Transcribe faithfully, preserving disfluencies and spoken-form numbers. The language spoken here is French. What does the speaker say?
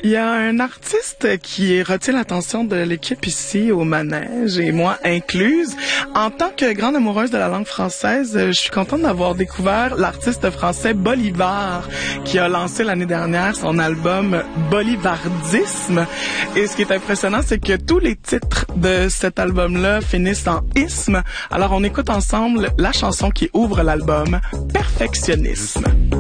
Il y a un artiste qui retient l'attention de l'équipe ici au manège, et moi incluse. En tant que grande amoureuse de la langue française, je suis contente d'avoir découvert l'artiste français Bolivar, qui a lancé l'année dernière son album Bolivardisme. Et ce qui est impressionnant, c'est que tous les titres de cet album-là finissent en isme. Alors on écoute ensemble la chanson qui ouvre l'album, Perfectionnisme.